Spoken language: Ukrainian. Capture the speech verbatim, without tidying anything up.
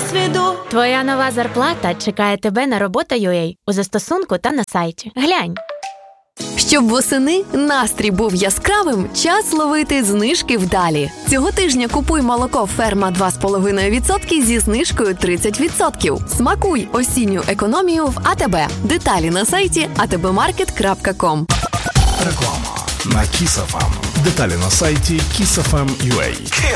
досвіду. Твоя нова зарплата чекає тебе на робота точка ю а у застосунку та на сайті. Глянь. Щоб восени настрій був яскравим, час ловити знижки вдалі. Цього тижня купуй молоко «Ферма» два з половиною відсотки зі знижкою тридцять відсотків. Смакуй осінню економію в АТБ. Деталі на сайті а те бе маркет крапка ком. Реклама на Kiss еф ем. Деталі на сайті кіс еф ем крапка ю а.